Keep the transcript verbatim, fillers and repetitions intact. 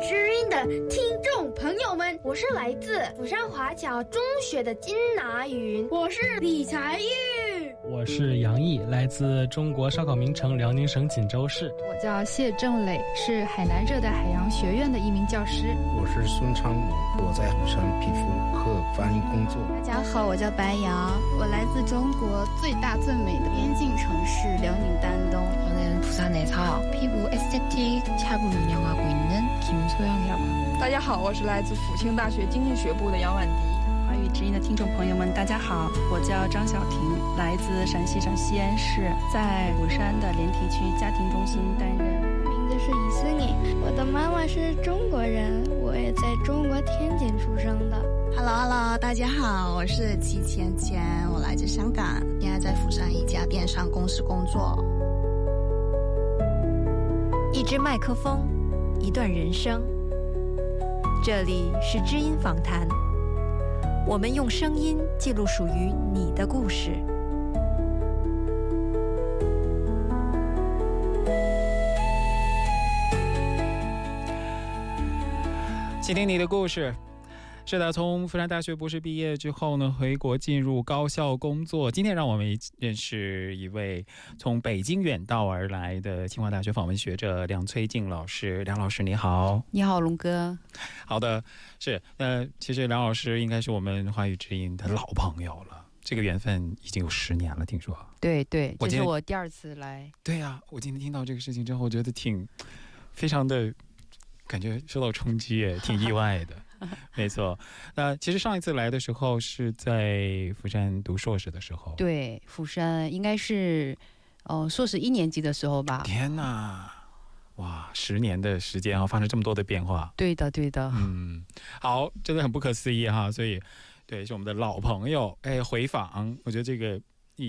知音的听众朋友们，我是来自釜山华侨中学的金拿云，我是李才玉， 我是杨毅，来自中国烧烤名城辽宁省锦州市。 我叫谢正磊，是海南热带海洋学院的一名教师。 我是孙昌武，我在釜山皮肤科翻译工作。 大家好，我叫白瑶，我来自中国最大最美的边境城市辽宁丹东。 저는 부산에서 피부 에스테틱 샵을 운영하고 있는 김소영이라고 합니다. 大家好，我是来自辅庆大学经济学部的杨婉迪。 华语知音的听众朋友们，大家好，我叫张晓婷，来自陕西省西安市，在釜山的莲堤区家庭中心担任。 名字是李思颖，我的妈妈是中国人，我也在中国天津出生的。 Hello Hello， 大家好，我是齐芊芊，我来自香港，现在在釜山一家电商公司工作。 一支麦克风，一段人生。这里是知音访谈，我们用声音记录属于你的故事。 倾听你的故事。是的，从釜山大学博士毕业之后呢，回国进入高校工作。今天让我们认识一位从北京远道而来的清华大学访问学者梁崔静老师。梁老师你好。 你好，龙哥。 好的，是呃，其实梁老师应该是我们华语之音的老朋友了，这个缘分已经有十年了，听说。 对对，这是我第二次来。 对呀、啊，我今天听到这个事情之后，我觉得挺非常的感觉受到冲击，也挺意外的。没错，那其实上一次来的时候是在釜山读硕士的时候。 对，釜山应该是哦、呃、硕士一年级的时候吧。 天哪，哇，十年的时间啊，发生这么多的变化。 对的，对的。 嗯，好，真的很不可思议哈。所以，对，是我们的老朋友，哎，回访，我觉得这个